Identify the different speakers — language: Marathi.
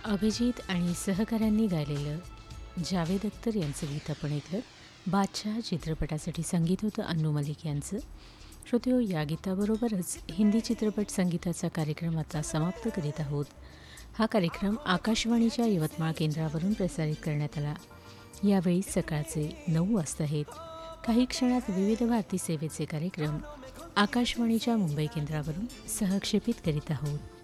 Speaker 1: अभिजित आणि सहकाऱ्यांनी गायलेलं जावेद अख्तर यांचं गीत आपण ऐकलं. बादशाह चित्रपटासाठी संगीत होतं अन्नू मलिक यांचं. श्रोतेहो, या गीताबरोबरच हिंदी चित्रपट संगीताचा कार्यक्रम आता समाप्त करीत आहोत. हा कार्यक्रम आकाशवाणीच्या यवतमाळ केंद्रावरून प्रसारित करण्यात आला. यावेळी सकाळचे 9 वाजता आहेत. काही क्षणात विविध भारती सेवेचे कार्यक्रम आकाशवाणीच्या मुंबई केंद्रावरून सहक्षेपित करीत आहोत.